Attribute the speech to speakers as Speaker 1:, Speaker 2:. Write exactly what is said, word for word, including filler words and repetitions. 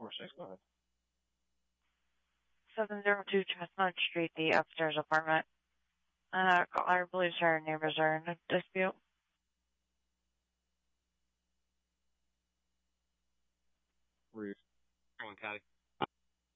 Speaker 1: four six, go ahead.
Speaker 2: seven oh two Chestnut Street, the upstairs apartment. Uh, caller believes her neighbors are in a dispute.
Speaker 1: Rude. Wrong, Caddy.